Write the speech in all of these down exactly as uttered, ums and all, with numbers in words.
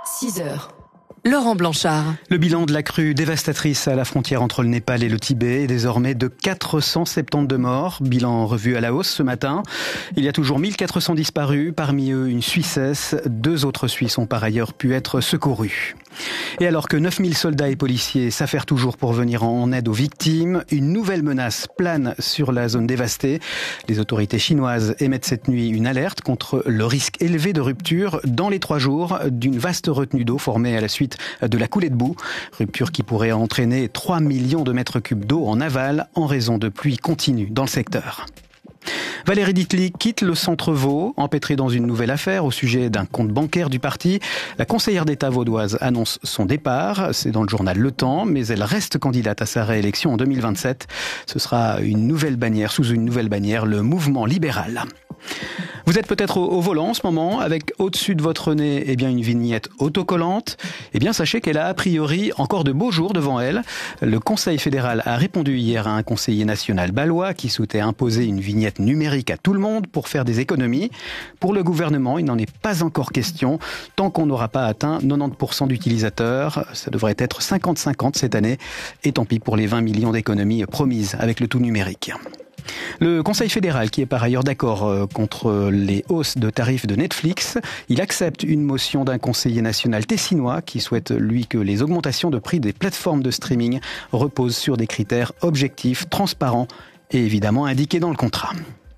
six heures. Laurent Blanchard. Le bilan de la crue dévastatrice à la frontière entre le Népal et le Tibet est désormais de quatre cent soixante-douze morts. Bilan revu à la hausse ce matin. Il y a toujours mille quatre cents disparus, parmi eux une Suissesse. Deux autres Suisses ont par ailleurs pu être secourus. Et alors que neuf mille soldats et policiers s'affairent toujours pour venir en aide aux victimes, une nouvelle menace plane sur la zone dévastée. Les autorités chinoises émettent cette nuit une alerte contre le risque élevé de rupture dans les trois jours d'une vaste retenue d'eau formée à la suite de la coulée de boue. Rupture qui pourrait entraîner trois millions de mètres cubes d'eau en aval en raison de pluies continues dans le secteur. Valérie Ditli quitte le Centre Vaud, empêtrée dans une nouvelle affaire au sujet d'un compte bancaire du parti. La conseillère d'État vaudoise annonce son départ, c'est dans le journal Le Temps, mais elle reste candidate à sa réélection en deux mille vingt-sept. Ce sera une nouvelle bannière, sous une nouvelle bannière, le mouvement libéral. Vous êtes peut-être au, au volant en ce moment, avec au-dessus de votre nez eh bien, une vignette autocollante. Eh bien, sachez qu'elle a a priori encore de beaux jours devant elle. Le Conseil fédéral a répondu hier à un conseiller national balois qui souhaitait imposer une vignette numérique à tout le monde pour faire des économies. Pour le gouvernement, il n'en est pas encore question. Tant qu'on n'aura pas atteint quatre-vingt-dix pour cent d'utilisateurs, ça devrait être cinquante cinquante cette année. Et tant pis pour les vingt millions d'économies promises avec le tout numérique. Le Conseil fédéral, qui est par ailleurs d'accord contre les hausses de tarifs de Netflix, il accepte une motion d'un conseiller national tessinois qui souhaite, lui, que les augmentations de prix des plateformes de streaming reposent sur des critères objectifs, transparents et évidemment indiqués dans le contrat.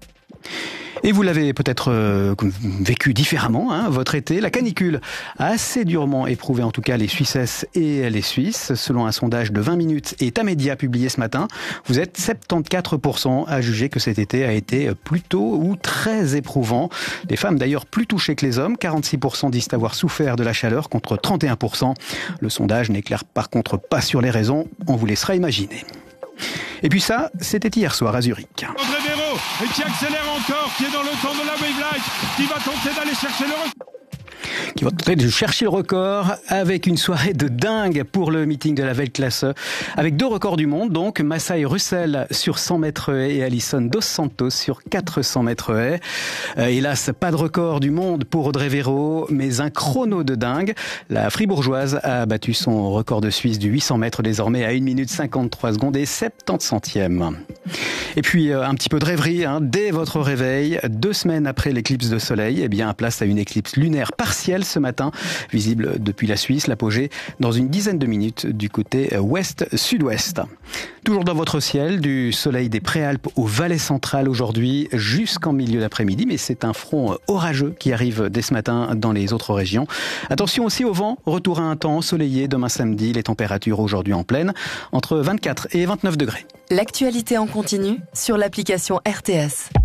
Et vous l'avez peut-être euh, vécu différemment, hein, votre été. La canicule a assez durement éprouvé en tout cas les Suissesses et les Suisses. Selon un sondage de vingt minutes et Tamedia publié ce matin, vous êtes soixante-quatorze pour cent à juger que cet été a été plutôt ou très éprouvant. Les femmes d'ailleurs plus touchées que les hommes, quarante-six pour cent disent avoir souffert de la chaleur contre trente et un pour cent. Le sondage n'éclaire par contre pas sur les raisons, on vous laissera imaginer. Et puis ça, c'était hier soir à Zurich. André Béraud, et qui accélère encore, qui est dans le temps de la Wave Light, qui va tenter d'aller chercher le record. Qui va tenter de chercher le record avec une soirée de dingue pour le meeting de la Weltklasse. Avec deux records du monde, donc Masai Russell sur cent mètres haies et Alison Dos Santos sur quatre cents mètres haies. Euh, hélas, pas de record du monde pour Audrey Véro, mais un chrono de dingue. La fribourgeoise a battu son record de Suisse du huit cents mètres désormais à une minute cinquante-trois secondes et soixante-dix centièmes. Et puis euh, un petit peu de rêverie, hein, dès votre réveil, deux semaines après l'éclipse de soleil, eh bien place à une éclipse lunaire partielle ce matin, visible depuis la Suisse, l'apogée dans une dizaine de minutes du côté ouest-sud-ouest. Toujours dans votre ciel, du soleil des Préalpes au Valais central aujourd'hui jusqu'en milieu d'après-midi, mais c'est un front orageux qui arrive dès ce matin dans les autres régions. Attention aussi au vent, retour à un temps ensoleillé demain samedi, les températures aujourd'hui en pleine, entre vingt-quatre et vingt-neuf degrés. L'actualité en continu sur l'application R T S.